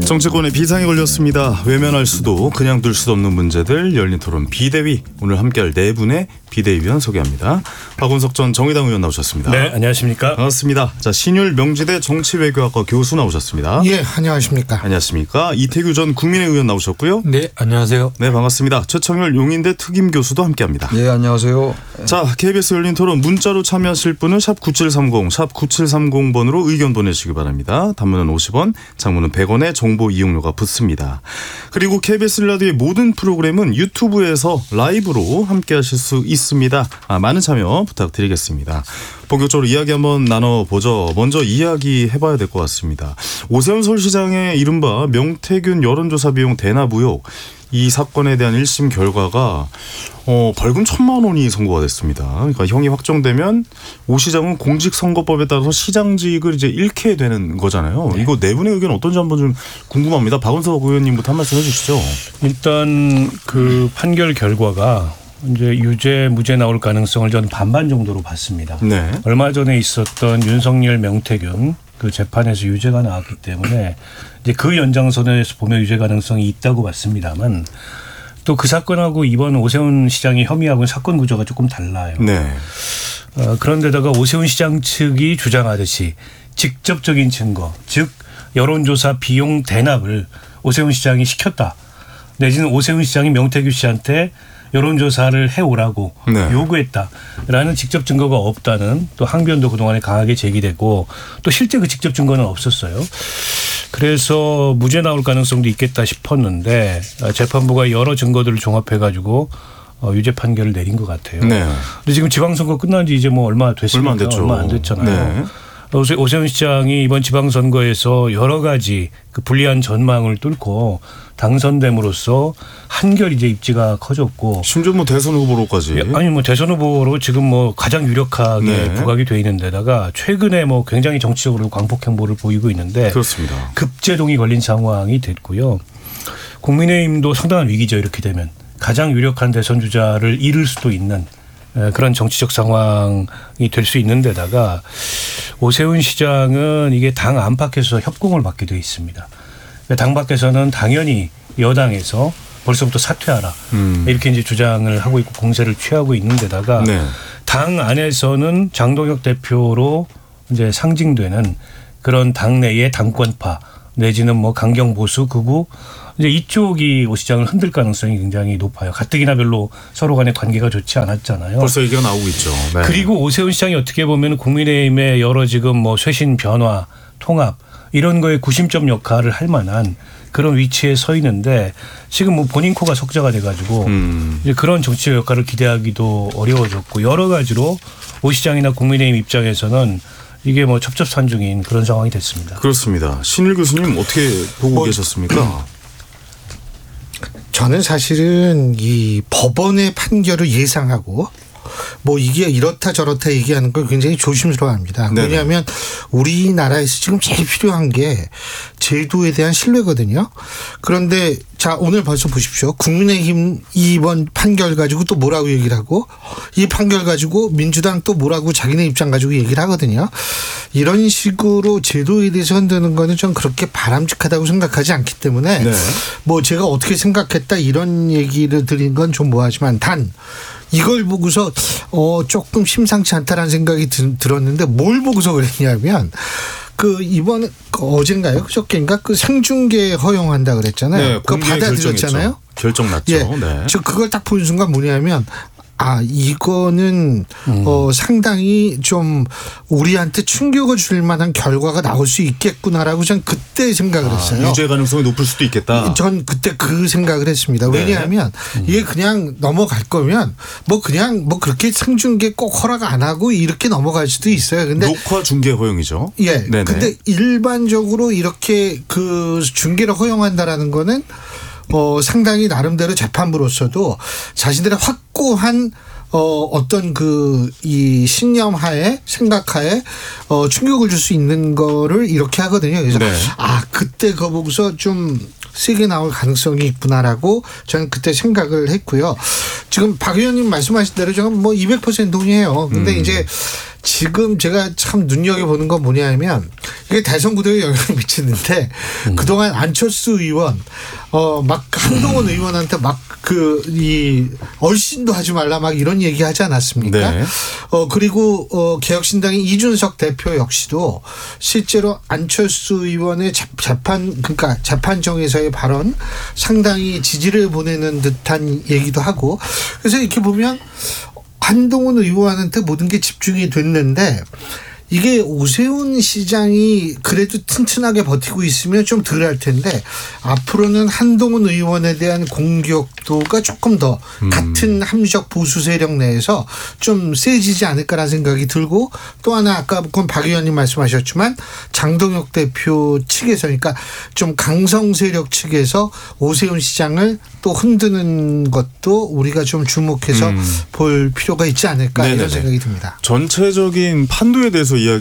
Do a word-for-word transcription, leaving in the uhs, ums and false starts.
정치권에 비상이 걸렸습니다. 외면할 수도 그냥 둘 수도 없는 문제들 열린 토론 비대위, 오늘 함께할 네 분의 비대위원 소개합니다. 박원석 전 정의당 의원 나오셨습니다. 네, 안녕하십니까. 반갑습니다. 자, 신율 명지대 정치외교학과 교수 나오셨습니다. 예, 안녕하십니까. 안녕하십니까. 이태규 전 국민의 의원 나오셨고요. 네, 안녕하세요. 네, 반갑습니다. 최청열 용인대 특임 교수도 함께합니다. 네, 안녕하세요. 자, 케이비에스 열린 토론 문자로 참여하실 분은 샵 구칠삼공, 샵 구칠삼공 번으로 의견 보내시기 바랍니다. 단문은 오십 원, 장문은 백 원의 정보 이용료가 붙습니다. 그리고 케이비에스 라디오의 모든 프로그램은 유튜브에서 라이브로 함께하실 수 있습니다. 아, 많은 참여 부탁드리겠습니다. 본격적으로 이야기 한번 나눠보죠. 먼저 이야기 해봐야 될 것 같습니다. 오세훈 서울시장의 이른바 명태균 여론조사 비용 대납 의혹, 이 사건에 대한 일 심 결과가 어, 벌금 천만 원이 선고가 됐습니다. 그러니까 형이 확정되면 오 시장은 공직선거법에 따라서 시장직을 이제 잃게 되는 거잖아요. 네. 이거 네 분의 의견 어떤지 한번 좀 궁금합니다. 박원석 의원님부터 한 말씀 해주시죠. 일단 그 판결 결과가 이제 유죄, 무죄 나올 가능성을 저는 반반 정도로 봤습니다. 네. 얼마 전에 있었던 윤석열, 명태균 그 재판에서 유죄가 나왔기 때문에 이제 그 연장선에서 보면 유죄 가능성이 있다고 봤습니다만, 또 그 사건하고 이번 오세훈 시장의 혐의하고는 사건 구조가 조금 달라요. 네. 어, 그런데다가 오세훈 시장 측이 주장하듯이 직접적인 증거, 즉 여론조사 비용 대납을 오세훈 시장이 시켰다, 내지는 오세훈 시장이 명태균 씨한테 여론조사를 해오라고 네. 요구했다라는 직접 증거가 없다는 또 항변도 그동안에 강하게 제기됐고, 또 실제 그 직접 증거는 없었어요. 그래서 무죄 나올 가능성도 있겠다 싶었는데 재판부가 여러 증거들을 종합해가지고 유죄 판결을 내린 것 같아요. 네. 근데 지금 지방선거 끝난 지 이제 뭐 얼마 됐습니까? 얼마 안 됐죠. 얼마 안 됐잖아요. 네. 오세훈 시장이 이번 지방선거에서 여러 가지 그 불리한 전망을 뚫고 당선됨으로써 한결 이제 입지가 커졌고, 심지어 뭐 대선 후보로까지. 아니 뭐 대선 후보로 지금 뭐 가장 유력하게 네. 부각이 돼 있는 데다가 최근에 뭐 굉장히 정치적으로 광폭 행보를 보이고 있는데, 그렇습니다. 급제동이 걸린 상황이 됐고요. 국민의힘도 상당한 위기죠. 이렇게 되면 가장 유력한 대선 주자를 잃을 수도 있는 그런 정치적 상황이 될 수 있는 데다가 오세훈 시장은 이게 당 안팎에서 협공을 받게 돼 있습니다. 당 밖에서는 당연히 여당에서 벌써부터 사퇴하라 음. 이렇게 이제 주장을 하고 있고 공세를 취하고 있는 데다가 네. 당 안에서는 장동혁 대표로 이제 상징되는 그런 당내의 당권파 내지는 뭐 강경 보수 극우, 이제 이쪽이 오 시장을 흔들 가능성이 굉장히 높아요. 가뜩이나 별로 서로 간의 관계가 좋지 않았잖아요. 벌써 얘기가 나오고 있죠. 네. 그리고 오세훈 시장이 어떻게 보면 국민의힘의 여러 지금 뭐 쇄신 변화, 통합 이런 거에 구심점 역할을 할 만한 그런 위치에 서 있는데, 지금 뭐 본인 코가 석자가 돼가지고 음. 이제 그런 정치적 역할을 기대하기도 어려워졌고, 여러 가지로 오 시장이나 국민의힘 입장에서는 이게 뭐 첩첩산중인 그런 상황이 됐습니다. 그렇습니다. 신일 교수님 어떻게 보고 뭐, 계셨습니까? 저는 사실은 이 법원의 판결을 예상하고 뭐 이게 이렇다 저렇다 얘기하는 걸 굉장히 조심스러워합니다. 네네. 왜냐하면 우리나라에서 지금 제일 필요한 게 제도에 대한 신뢰거든요. 그런데 자, 오늘 벌써 보십시오. 국민의힘 이번 판결 가지고 또 뭐라고 얘기를 하고, 이 판결 가지고 민주당 또 뭐라고 자기네 입장 가지고 얘기를 하거든요. 이런 식으로 제도에 대해서 흔드는 거는 좀 그렇게 바람직하다고 생각하지 않기 때문에 네. 뭐 제가 어떻게 생각했다 이런 얘기를 드린 건 좀 뭐하지만, 단 이걸 보고서 어 조금 심상치 않다라는 생각이 들, 들었는데 뭘 보고서 그랬냐면, 그 이번 어젠가요? 그저께인가 그 생중계 허용한다 그랬잖아요. 네, 그거 받아들였잖아요. 결정 났죠. 예, 네. 저 그걸 딱 보는 순간 뭐냐면, 아, 이거는 음. 어, 상당히 좀 우리한테 충격을 줄 만한 결과가 나올 수 있겠구나라고 전 그때 생각을 했어요. 아, 유죄 가능성이 높을 수도 있겠다. 전 그때 그 생각을 했습니다. 네. 왜냐하면 음. 이게 그냥 넘어갈 거면 뭐 그냥 뭐 그렇게 생중계 꼭 허락 안 하고 이렇게 넘어갈 수도 있어요. 근데 녹화 중계 허용이죠. 예. 네네. 근데 일반적으로 이렇게 그 중계를 허용한다라는 거는 어, 상당히 나름대로 재판부로서도 자신들의 확고한 어, 어떤 그, 이 신념하에, 생각하에, 어, 충격을 줄 수 있는 거를 이렇게 하거든요. 그래서, 네. 아, 그때 그거 보고서 좀 세게 나올 가능성이 있구나라고 저는 그때 생각을 했고요. 지금 박 의원님 말씀하신 대로 저는 뭐 이백 퍼센트 동의해요. 근데 음. 이제 지금 제가 참 눈여겨보는 건 뭐냐면 이게 대선 구도에 영향을 미치는데 음. 그동안 안철수 의원 어 막 한동훈 의원한테 막 그 이 얼씬도 하지 말라 막 이런 얘기 하지 않았습니까? 네. 어 그리고 어 개혁신당의 이준석 대표 역시도 실제로 안철수 의원의 재판 그러니까 재판정에서의 발언 상당히 지지를 보내는 듯한 얘기도 하고 그래서 이렇게 보면 한동훈 의원한테 모든 게 집중이 됐는데 이게 오세훈 시장이 그래도 튼튼하게 버티고 있으면 좀 덜 할 텐데 앞으로는 한동훈 의원에 대한 공격도가 조금 더 음. 같은 합리적 보수 세력 내에서 좀 세지지 않을까라는 생각이 들고 또 하나 아까 그건 박 의원님 말씀하셨지만 장동혁 대표 측에서 그러니까 좀 강성 세력 측에서 오세훈 시장을 또 흔드는 것도 우리가 좀 주목해서 음. 볼 필요가 있지 않을까 네네네. 이런 생각이 듭니다. 전체적인 판도에 대해서